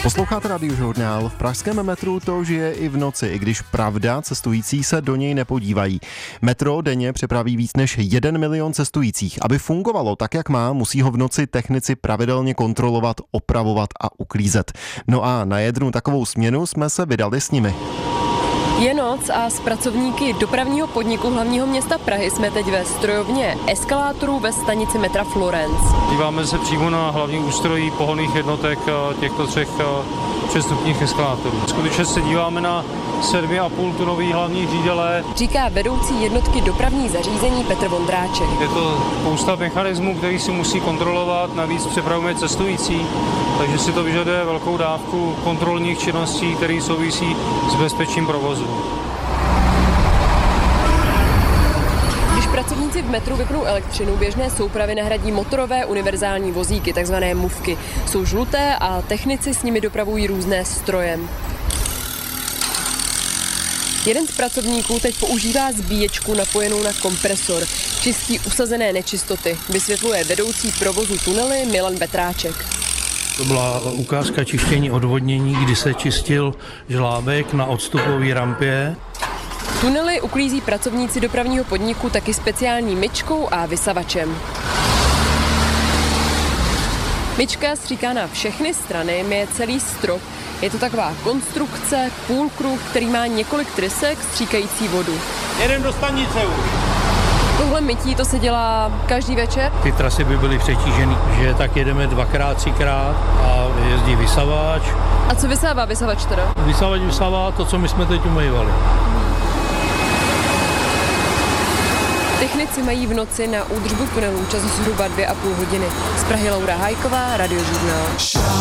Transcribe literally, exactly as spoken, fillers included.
Posloucháte Radiožurnál. V pražském metru to žije i v noci, i když pravda, cestující se do něj nepodívají. Metro denně přepraví víc než jeden milion cestujících. Aby fungovalo tak, jak má, musí ho v noci technici pravidelně kontrolovat, opravovat a uklízet. No a na jednu takovou směnu jsme se vydali s nimi. Je noc a s pracovníky dopravního podniku hlavního města Prahy jsme teď ve strojovně eskalátorů ve stanici metra Florence. Díváme se přímo na hlavní ústrojí pohonných jednotek těchto třech přestupních eskalátorů. Skutečně se díváme na sedm a půl tunový hlavní řídele. Říká vedoucí jednotky dopravní zařízení Petr Vondráček. Je to spousta mechanismů, který si musí kontrolovat, navíc přepravujeme cestující, takže si to vyžaduje velkou dávku kontrolních činností, které souvisí s bezpečím provozu. Když pracovníci v metru vypnou elektřinu, běžné soupravy nahradí motorové univerzální vozíky, takzvané mufky. Jsou žluté a technici s nimi dopravují různé stroje. Jeden z pracovníků teď používá zbíječku napojenou na kompresor. Čistí usazené nečistoty. Vysvětluje vedoucí provozu tunely Milan Betráček. To byla ukázka čištění odvodnění, kdy se čistil žlábek na odstupové rampě. Tunely uklízí pracovníci dopravního podniku taky speciální myčkou a vysavačem. Myčka stříká na všechny strany, myje celý strop. Je to taková konstrukce, půlkruh, který má několik trysek stříkající vodu. Jeden do stanice už. Tohle mytí to se dělá každý večer? Ty trasy by byly přetížené, že tak jedeme dvakrát, třikrát a jezdí vysavač. A co vysává vysavač teda? Vysavač vysává to, co my jsme teď umývali. Technici mají v noci na údržbu tunelů čas zhruba dvě a půl hodiny. Z Prahy Laura Hajková, Radiožurnál.